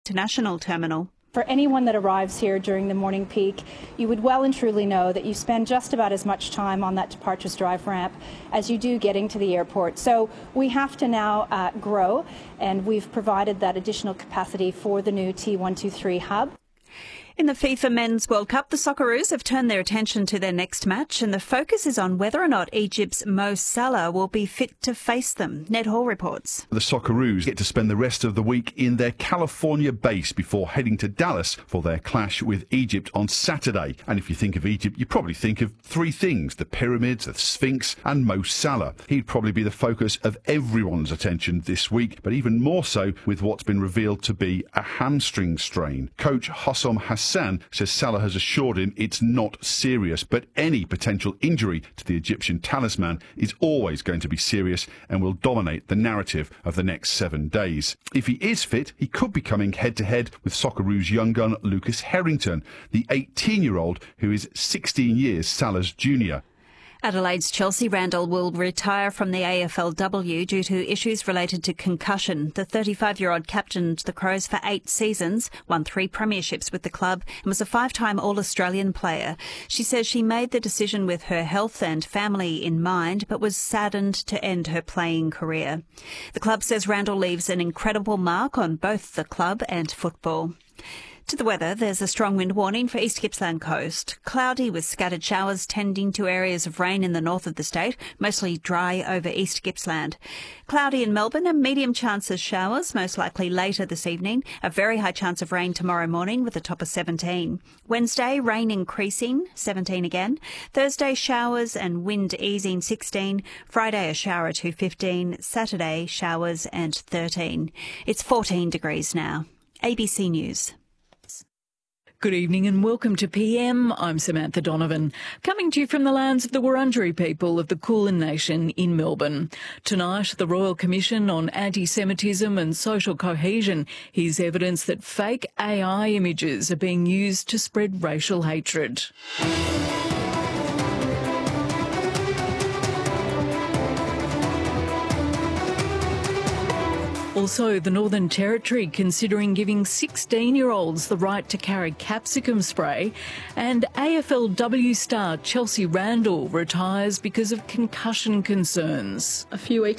International Terminal. For anyone that arrives here during the morning peak, you would well and truly know that you spend just about as much time on that departures drive ramp as you do getting to the airport. So we have to now grow, and we've provided that additional capacity for the new T123 hub. In the FIFA Men's World Cup, the Socceroos have turned their attention to their next match, and the focus is on whether or not Egypt's Mo Salah will be fit to face them. Ned Hall reports. The Socceroos get to spend the rest of the week in their California base before heading to Dallas for their clash with Egypt on Saturday. And if you think of Egypt, you probably think of three things: the pyramids, the Sphinx and Mo Salah. He'd probably be the focus of everyone's attention this week, but even more so with what's been revealed to be a hamstring strain. Coach Hossam Hassan says Salah has assured him it's not serious, but any potential injury to the Egyptian talisman is always going to be serious and will dominate the narrative of the next 7 days. If he is fit, he could be coming head-to-head with Socceroos young gun Lucas Harrington, the 18-year-old who is 16 years Salah's junior. Adelaide's Chelsea Randall will retire from the AFLW due to issues related to concussion. The 35-year-old captained the Crows for 8 seasons, won 3 premierships with the club and was a 5-time All-Australian player. She says she made the decision with her health and family in mind, but was saddened to end her playing career. The club says Randall leaves an incredible mark on both the club and football. To the weather, there's a strong wind warning for East Gippsland coast. Cloudy with scattered showers tending to areas of rain in the north of the state, mostly dry over East Gippsland. Cloudy in Melbourne, a medium chance of showers, most likely later this evening. A very high chance of rain tomorrow morning with a top of 17. Wednesday, rain increasing, 17 again. Thursday, showers and wind easing, 16. Friday, a shower to 15. Saturday, showers and 13. It's 14 degrees now. ABC News. Good evening and welcome to PM. I'm Samantha Donovan, coming to you from the lands of the Wurundjeri people of the Kulin Nation in Melbourne. Tonight, the Royal Commission on Anti-Semitism and Social Cohesion hears evidence that fake AI images are being used to spread racial hatred. Also, the Northern Territory considering giving 16-year-olds the right to carry capsicum spray, and AFLW star Chelsea Randall retires because of concussion concerns. A few weeks